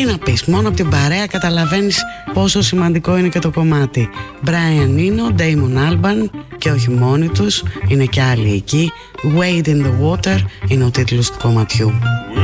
να πεις, μόνο από την παρέα καταλαβαίνεις πόσο σημαντικό είναι και το κομμάτι. Brian Eno, Damon Albarn, και όχι μόνοι τους, είναι και άλλοι εκεί. Wade in the Water είναι ο τίτλος του κομματιού.